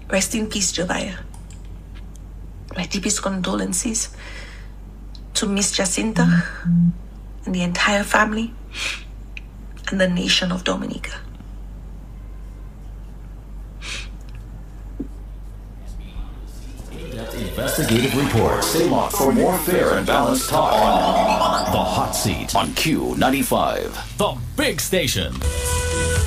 Rest in peace, Jobaya. My deepest condolences to Miss Jacinta and the entire family and the nation of Dominica. Investigative report. Stay locked for more fair and balanced talk on The Hot Seat on Q95. The big station.